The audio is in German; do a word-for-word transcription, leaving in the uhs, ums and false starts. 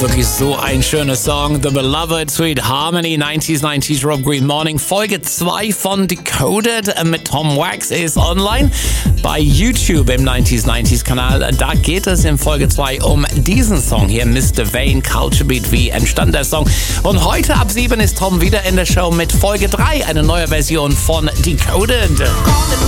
wirklich so ein schöner Song. The Beloved, Sweet Harmony, neunziger, neunzig Rob Green Morning. Folge zwei von Decoded mit Tom Wax ist online bei YouTube im neunziger, neunzig Kanal. Da geht es in Folge zwei um diesen Song hier, Mister Vane, Culture Beat. Wie entstand der Song? Und heute ab sieben ist Tom wieder in der Show mit Folge drei, eine neue Version von Decoded.